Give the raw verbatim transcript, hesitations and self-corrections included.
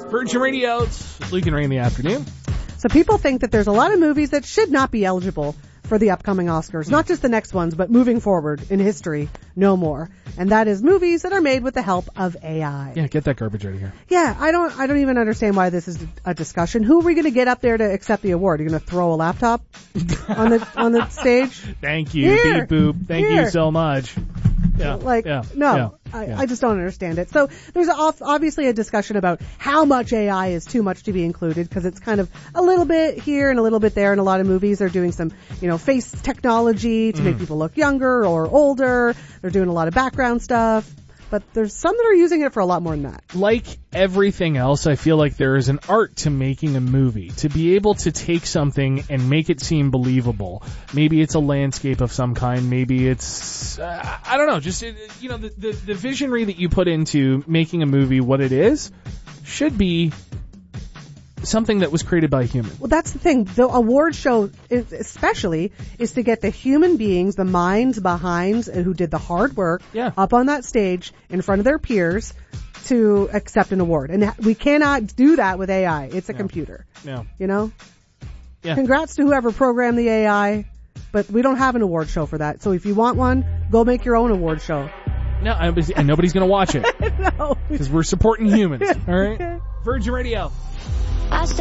Virgin Radio, it's Luke and Ray in the afternoon. So people think that there's a lot of movies that should not be eligible for the upcoming Oscars. Not just the next ones, but moving forward in history, no more. And that is movies that are made with the help of A I. Yeah, get that garbage out of here. Yeah, I don't I don't even understand why this is a discussion. Who are we going to get up there to accept the award? Are you going to throw a laptop on the on the stage? Thank you, Here. beep boop. Thank Here. you so much. Yeah, Like, yeah, no, yeah, I, yeah. I just don't understand it. So there's off, obviously a discussion about how much A I is too much to be included, because it's kind of a little bit here and a little bit there. In a lot of movies, they're doing some, you know, face technology to Mm. make people look younger or older. They're doing a lot of background stuff. But there's some that are using it for a lot more than that. Like everything else, I feel like there is an art to making a movie. To be able to take something and make it seem believable. Maybe it's a landscape of some kind. Maybe it's, uh, I don't know, just, uh, you know, the, the, the visionary that you put into making a movie what it is should be something that was created by a human. Well, that's the thing. The award show, is, especially, is to get the human beings, the minds behind who did the hard work, Yeah. up on that stage in front of their peers to accept an award. And we cannot do that with A I. It's a Yeah. computer. Yeah. You know? Yeah. Congrats to whoever programmed the A I, but we don't have an award show for that. So if you want one, go make your own award show. No, I was- and nobody's going to watch it No. because we're supporting humans. All right? Virgin Radio.